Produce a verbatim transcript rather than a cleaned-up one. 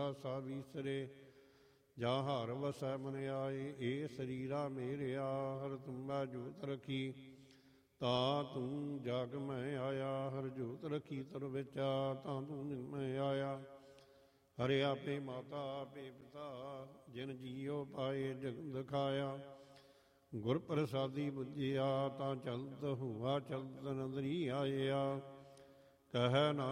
ਸਾ ਵੀਸਰੇ, ਜਾ ਹਰ ਵਸੈ ਮਨ ਆਏ। ਏ ਸਰੀਰਾ ਮੇਰਿਆ ਹਰ ਤੁਮੈ ਜੋਤ ਰਖੀ, ਤਾ ਤੂੰ ਜਗ ਮੈਂ ਆਇਆ। ਹਰ ਜੋਤ ਰਖੀ ਤਰ ਵਿਚਾ, ਤਾਂ ਤੂੰ ਜਿਨ ਮੈਂ ਆਇਆ। ਹਰਿ ਆਪੇ ਮਾਤਾ ਆਪੇ ਪਿਤਾ, ਜਿਨ ਜੀਉ ਪਾਏ ਜਗ ਦਿਖਾਇਆ। ਗੁਰ ਪ੍ਰਸਾਦੀ ਬੁਝਿਆ, ਤਾਂ ਚਲਤ ਹੁਆ ਚਲਤ ਨਦਰੀ ਆਇਆ। ਕਹਿ ਨਾ